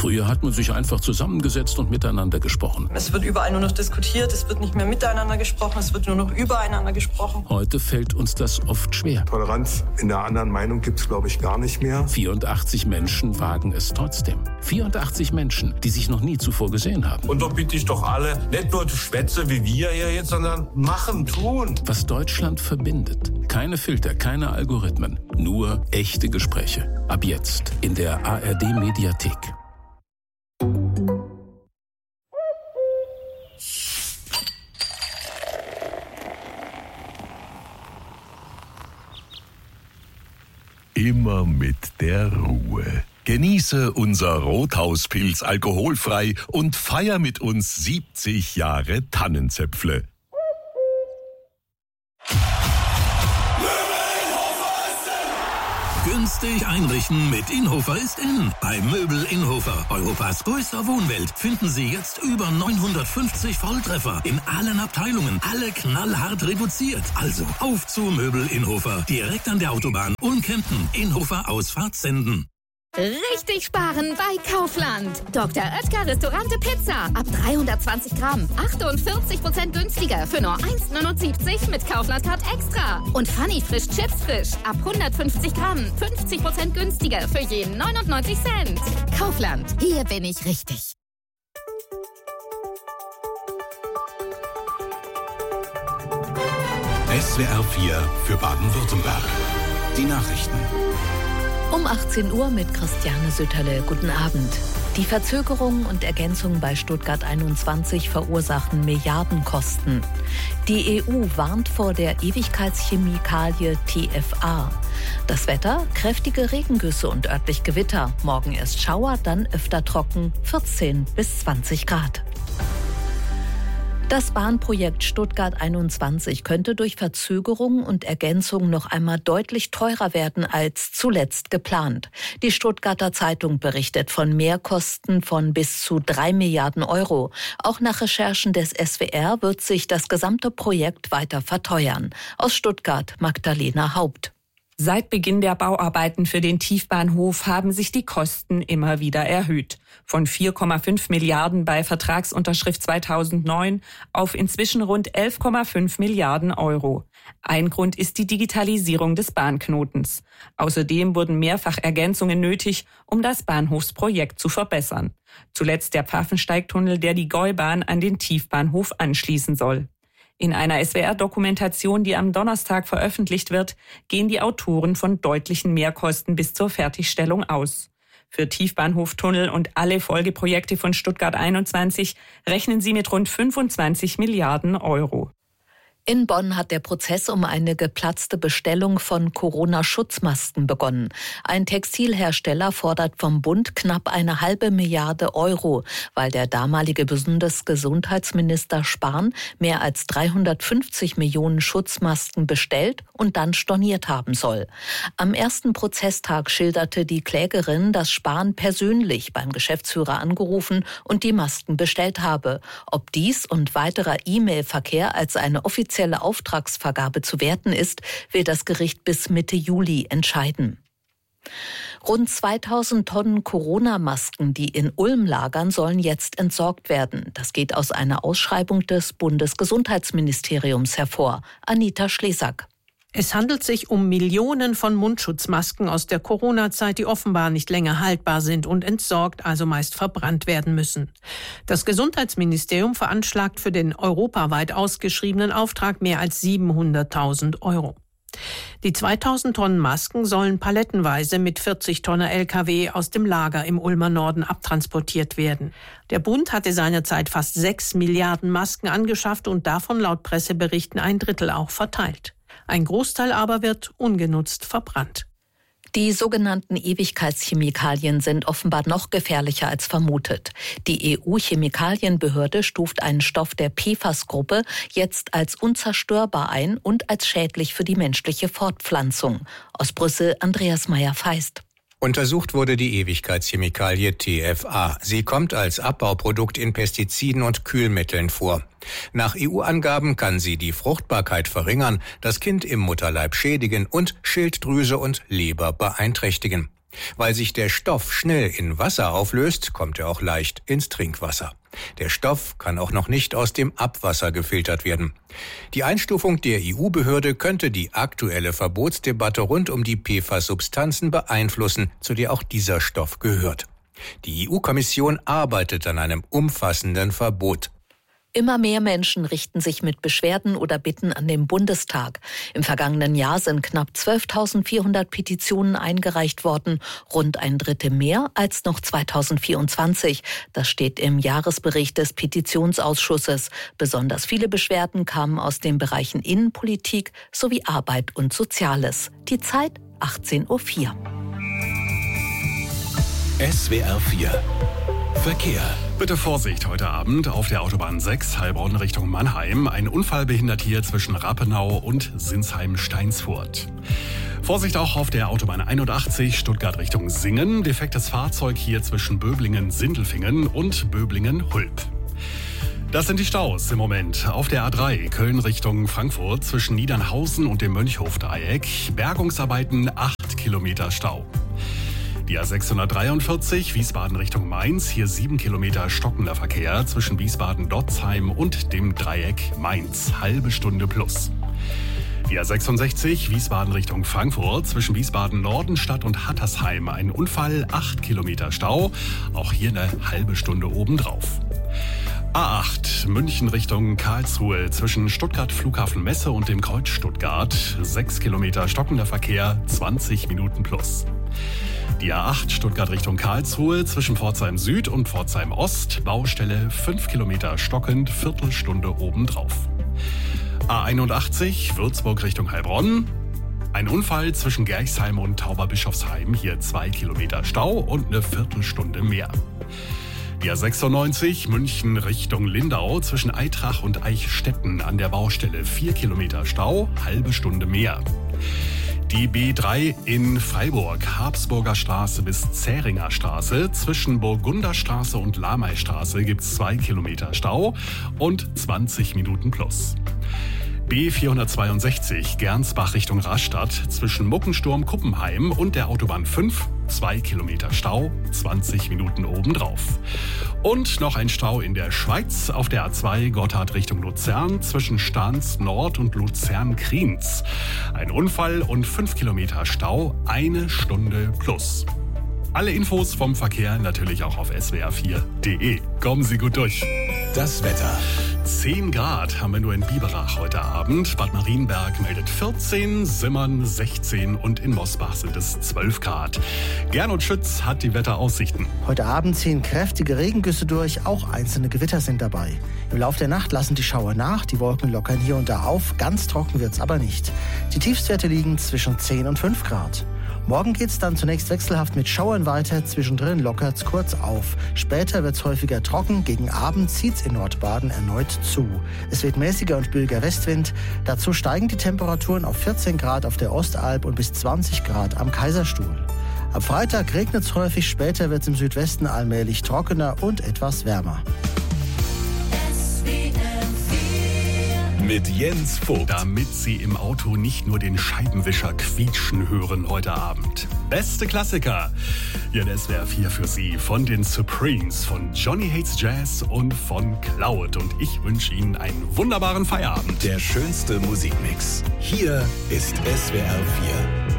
Früher hat man sich einfach zusammengesetzt und miteinander gesprochen. Es wird überall nur noch diskutiert, es wird nicht mehr miteinander gesprochen, es wird nur noch übereinander gesprochen. Heute fällt uns das oft schwer. Toleranz in der anderen Meinung gibt es, glaube ich, gar nicht mehr. 84 Menschen wagen es trotzdem. 84 Menschen, die sich noch nie zuvor gesehen haben. Und da bitte ich doch alle, nicht nur Schwätze wie wir hier jetzt, sondern machen, tun. Was Deutschland verbindet. Keine Filter, keine Algorithmen. Nur echte Gespräche. Ab jetzt in der ARD-Mediathek. Immer mit der Ruhe. Genieße unser Rothauspilz alkoholfrei und feier mit uns 70 Jahre Tannenzäpfle. Günstig einrichten mit Inhofer ist in. Bei Möbel Inhofer, Europas größter Wohnwelt, finden Sie jetzt über 950 Volltreffer in allen Abteilungen. Alle knallhart reduziert. Also auf zu Möbel Inhofer. Direkt an der Autobahn Ulm-Kempten. Inhofer Ausfahrt Senden. Richtig sparen bei Kaufland. Dr. Oetker Restaurante Pizza. Ab 320 Gramm. 48% günstiger für nur 1,79 mit Kaufland-Card Extra. Und Funny Frisch Chips Frisch. Ab 150 Gramm. 50% günstiger für jeden 99 Cent. Kaufland. Hier bin ich richtig. SWR 4 für Baden-Württemberg. Die Nachrichten. Um 18 Uhr mit Christiane Sütterle. Guten Abend. Die Verzögerungen und Ergänzungen bei Stuttgart 21 verursachen Milliardenkosten. Die EU warnt vor der Ewigkeitschemikalie TFA. Das Wetter, kräftige Regengüsse und örtlich Gewitter. Morgen erst Schauer, dann öfter trocken, 14 bis 20 Grad. Das Bahnprojekt Stuttgart 21 könnte durch Verzögerungen und Ergänzungen noch einmal deutlich teurer werden als zuletzt geplant. Die Stuttgarter Zeitung berichtet von Mehrkosten von bis zu 3 Milliarden Euro. Auch nach Recherchen des SWR wird sich das gesamte Projekt weiter verteuern. Aus Stuttgart Magdalena Haupt. Seit Beginn der Bauarbeiten für den Tiefbahnhof haben sich die Kosten immer wieder erhöht. Von 4,5 Milliarden bei Vertragsunterschrift 2009 auf inzwischen rund 11,5 Milliarden Euro. Ein Grund ist die Digitalisierung des Bahnknotens. Außerdem wurden mehrfach Ergänzungen nötig, um das Bahnhofsprojekt zu verbessern. Zuletzt der Pfaffensteigtunnel, der die Gäubahn an den Tiefbahnhof anschließen soll. In einer SWR-Dokumentation, die am Donnerstag veröffentlicht wird, gehen die Autoren von deutlichen Mehrkosten bis zur Fertigstellung aus. Für Tiefbahnhoftunnel und alle Folgeprojekte von Stuttgart 21 rechnen sie mit rund 25 Milliarden Euro. In Bonn hat der Prozess um eine geplatzte Bestellung von Corona-Schutzmasken begonnen. Ein Textilhersteller fordert vom Bund knapp 1,5 Milliarde Euro, weil der damalige Bundesgesundheitsminister Spahn mehr als 350 Millionen Schutzmasken bestellt und dann storniert haben soll. Am ersten Prozesstag schilderte die Klägerin, dass Spahn persönlich beim Geschäftsführer angerufen und die Masken bestellt habe. Ob dies und weiterer E-Mail-Verkehr als eine offizielle Auftragsvergabe zu werten ist, will das Gericht bis Mitte Juli entscheiden. Rund 2000 Tonnen Corona-Masken, die in Ulm lagern, sollen jetzt entsorgt werden. Das geht aus einer Ausschreibung des Bundesgesundheitsministeriums hervor. Anita Schlesack. Es handelt sich um Millionen von Mundschutzmasken aus der Corona-Zeit, die offenbar nicht länger haltbar sind und entsorgt, also meist verbrannt werden müssen. Das Gesundheitsministerium veranschlagt für den europaweit ausgeschriebenen Auftrag mehr als 700.000 Euro. Die 2000 Tonnen Masken sollen palettenweise mit 40 Tonner LKW aus dem Lager im Ulmer Norden abtransportiert werden. Der Bund hatte seinerzeit fast 6 Milliarden Masken angeschafft und davon laut Presseberichten 1/3 auch verteilt. Ein Großteil aber wird ungenutzt verbrannt. Die sogenannten Ewigkeitschemikalien sind offenbar noch gefährlicher als vermutet. Die EU-Chemikalienbehörde stuft einen Stoff der PFAS-Gruppe jetzt als unzerstörbar ein und als schädlich für die menschliche Fortpflanzung. Aus Brüssel Andreas Meyer-Feist. Untersucht wurde die Ewigkeitschemikalie TFA. Sie kommt als Abbauprodukt in Pestiziden und Kühlmitteln vor. Nach EU-Angaben kann sie die Fruchtbarkeit verringern, das Kind im Mutterleib schädigen und Schilddrüse und Leber beeinträchtigen. Weil sich der Stoff schnell in Wasser auflöst, kommt er auch leicht ins Trinkwasser. Der Stoff kann auch noch nicht aus dem Abwasser gefiltert werden. Die Einstufung der EU-Behörde könnte die aktuelle Verbotsdebatte rund um die PFAS-Substanzen beeinflussen, zu der auch dieser Stoff gehört. Die EU-Kommission arbeitet an einem umfassenden Verbot. Immer mehr Menschen richten sich mit Beschwerden oder Bitten an den Bundestag. Im vergangenen Jahr sind knapp 12.400 Petitionen eingereicht worden, rund ein Drittel mehr als noch 2024. Das steht im Jahresbericht des Petitionsausschusses. Besonders viele Beschwerden kamen aus den Bereichen Innenpolitik sowie Arbeit und Soziales. Die Zeit 18:04 Uhr. SWR 4 Verkehr. Bitte Vorsicht heute Abend auf der Autobahn 6 Heilbronn Richtung Mannheim. Ein Unfall behindert hier zwischen Rappenau und Sinsheim-Steinsfurt. Vorsicht auch auf der Autobahn 81 Stuttgart Richtung Singen. Defektes Fahrzeug hier zwischen Böblingen-Sindelfingen und Böblingen-Hulp. Das sind die Staus im Moment. Auf der A3 Köln Richtung Frankfurt zwischen Niedernhausen und dem Mönchhof-Dreieck. Bergungsarbeiten 8 Kilometer Stau. Die A643 Wiesbaden Richtung Mainz, hier 7 Kilometer stockender Verkehr zwischen Wiesbaden-Dotzheim und dem Dreieck Mainz, halbe Stunde plus. Die A66 Wiesbaden Richtung Frankfurt zwischen Wiesbaden-Nordenstadt und Hattersheim, ein Unfall, 8 Kilometer Stau, auch hier eine halbe Stunde obendrauf. A8 München Richtung Karlsruhe zwischen Stuttgart Flughafen Messe und dem Kreuz Stuttgart, 6 Kilometer stockender Verkehr, 20 Minuten plus. Die A8 Stuttgart Richtung Karlsruhe zwischen Pforzheim Süd und Pforzheim Ost, Baustelle 5 Kilometer stockend, Viertelstunde obendrauf. A81 Würzburg Richtung Heilbronn. Ein Unfall zwischen Gerchsheim und Tauberbischofsheim, hier 2 Kilometer Stau und eine Viertelstunde mehr. Die A96 München Richtung Lindau zwischen Eitrach und Eichstätten an der Baustelle 4 Kilometer Stau, halbe Stunde mehr. Die B3 in Freiburg, Habsburger Straße bis Zähringer Straße. Zwischen Burgunderstraße und Lameistraße gibt es 2 Kilometer Stau und 20 Minuten plus. B462 Gernsbach Richtung Rastatt zwischen Muckensturm-Kuppenheim und der Autobahn 5, 2 Kilometer Stau, 20 Minuten obendrauf. Und noch ein Stau in der Schweiz auf der A2 Gotthard Richtung Luzern zwischen Stans Nord und Luzern-Kriens. Ein Unfall und 5 Kilometer Stau, 1 Stunde plus. Alle Infos vom Verkehr natürlich auch auf swr4.de. Kommen Sie gut durch. Das Wetter. 10 Grad haben wir nur in Biberach heute Abend. Bad Marienberg meldet 14, Simmern 16 und in Mosbach sind es 12 Grad. Gernot Schütz hat die Wetteraussichten. Heute Abend ziehen kräftige Regengüsse durch, auch einzelne Gewitter sind dabei. Im Laufe der Nacht lassen die Schauer nach, die Wolken lockern hier und da auf, ganz trocken wird's aber nicht. Die Tiefstwerte liegen zwischen 10 und 5 Grad. Morgen geht's dann zunächst wechselhaft mit Schauern weiter, zwischendrin lockert's kurz auf. Später wird's häufiger trocken, gegen Abend zieht's in Nordbaden erneut zu. Es wird mäßiger und böiger Westwind. Dazu steigen die Temperaturen auf 14 Grad auf der Ostalb und bis 20 Grad am Kaiserstuhl. Am Freitag regnet's häufig, später wird's im Südwesten allmählich trockener und etwas wärmer. Mit Jens Vogt. Damit Sie im Auto nicht nur den Scheibenwischer quietschen hören heute Abend. Beste Klassiker. Hier in SWR 4 für Sie von den Supremes, von Johnny Hates Jazz und von Cloud. Und ich wünsche Ihnen einen wunderbaren Feierabend. Der schönste Musikmix. Hier ist SWR 4.